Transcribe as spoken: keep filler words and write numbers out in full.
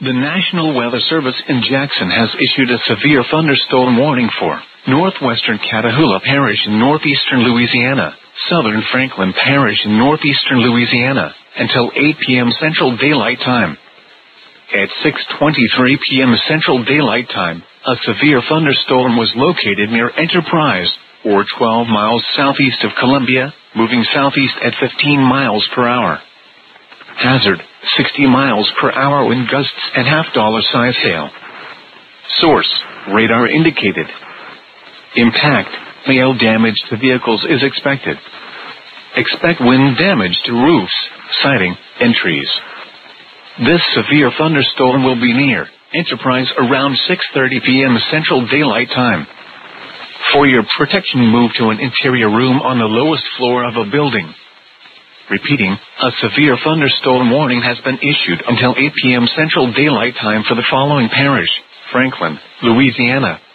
The National Weather Service in Jackson has issued a severe thunderstorm warning for northwestern Catahoula Parish in northeastern Louisiana, southern Franklin Parish in northeastern Louisiana, until eight p m Central Daylight Time. At six twenty-three p m Central Daylight Time, a severe thunderstorm was located near Enterprise, or twelve miles southeast of Columbia, moving southeast at fifteen miles per hour. Hazard, sixty miles per hour wind gusts and half-dollar size hail. Source, radar indicated. Impact, hail damage to vehicles is expected. Expect wind damage to roofs, siding, and trees. This severe thunderstorm will be near Enterprise around six thirty p m Central Daylight Time. For your protection, move to an interior room on the lowest floor of a building. Repeating, a severe thunderstorm warning has been issued until eight p m Central Daylight Time for the following parish: Franklin, Louisiana,